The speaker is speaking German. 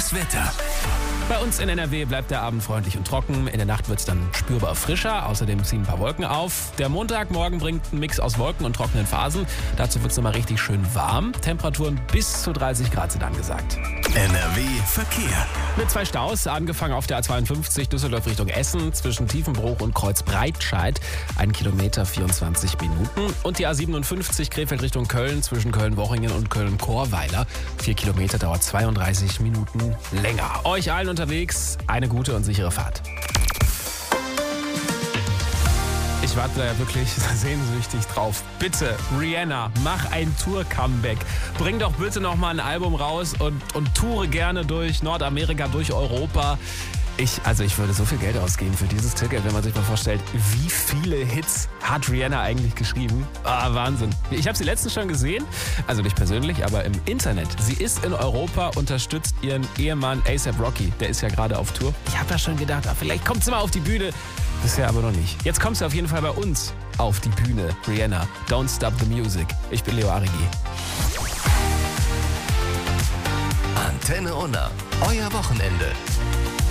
Das Wetter. Bei uns in NRW bleibt der Abend freundlich und trocken. In der Nacht wird es dann spürbar frischer. Außerdem ziehen ein paar Wolken auf. Der Montagmorgen bringt einen Mix aus Wolken und trockenen Phasen. Dazu wird es nochmal richtig schön warm. Temperaturen bis zu 30 Grad sind angesagt. NRW Verkehr. Mit 2 Staus, angefangen auf der A52 Düsseldorf Richtung Essen zwischen Tiefenbruch und Kreuzbreitscheid. 1 Kilometer 24 Minuten. Und die A57 Krefeld Richtung Köln zwischen Köln-Wochingen und Köln-Chorweiler. 4 Kilometer dauert 32 Minuten länger. Euch allen unterwegs eine gute und sichere Fahrt. Ich warte da ja wirklich sehnsüchtig drauf. Bitte, Rihanna, mach ein Tour-Comeback. Bring doch bitte noch mal ein Album raus und toure gerne durch Nordamerika, durch Europa. Ich würde so viel Geld ausgeben für dieses Ticket, wenn man sich mal vorstellt, wie viele Hits hat Rihanna eigentlich geschrieben. Wahnsinn. Ich habe sie letztens schon gesehen, also nicht persönlich, aber im Internet. Sie ist in Europa, unterstützt ihren Ehemann A$AP Rocky. Der ist ja gerade auf Tour. Ich habe ja schon gedacht, vielleicht kommt sie mal auf die Bühne. Bisher aber noch nicht. Jetzt kommst du auf jeden Fall bei uns auf die Bühne. Rihanna, Don't Stop the Music. Ich bin Leo Arigi. Antenne Unna, euer Wochenende.